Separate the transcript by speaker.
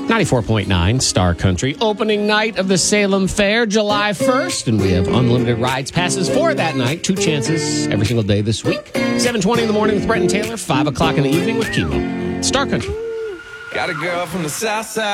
Speaker 1: 94.9 Star Country, opening night of the Salem Fair, July 1st, and we have unlimited rides passes for that night. 2 chances every single day this week. 7:20 in the morning with Brett and Taylor, 5 o'clock in the evening with Kimo. Star Country.
Speaker 2: Got a girl from the south side.